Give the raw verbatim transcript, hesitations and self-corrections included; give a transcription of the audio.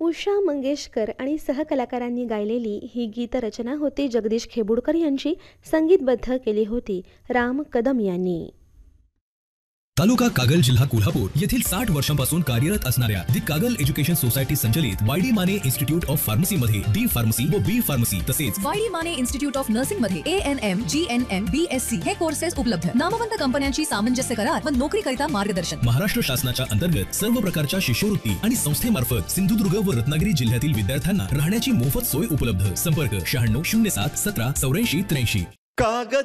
उषा मंगेशकर आणि सहकलाकारांनी गायलेली ही गीतरचना होती जगदीश खेबुडकर यांची, संगीतबद्ध केली होती राम कदम यांनी. तालुका कागल, जिल्हा कोल्हापूर येथील साठ वर्षांपासून कार्यरत असणाऱ्या दी कागल एज्युकेशन सोसायटी संचलित वायडी माने इन्स्टिट्यूट ऑफ फार्मसी मध्ये डी फार्मसी व बी फार्मसी तसेच वायडी माने इन्स्टिट्यूट ऑफ नर्सिंग मध्ये A N M, G N M, B S C हे कोर्सेस उपलब्ध. नामवंत कंपन्यांची सामंजस्य करार व नोकरीकरिता मार्गदर्शन. महाराष्ट्र शासनाच्या अंतर्गत सर्व प्रकारच्या शिष्यवृत्ती आणि संस्थेमार्फत सिंधुदुर्ग व रत्नागिरी जिल्ह्यातील विद्यार्थ्यांना राहण्याची मोफत सोय उपलब्ध. संपर्क शहाण्णव शून्य सात सतरा चौऱ्याऐंशी त्र्याऐंशी.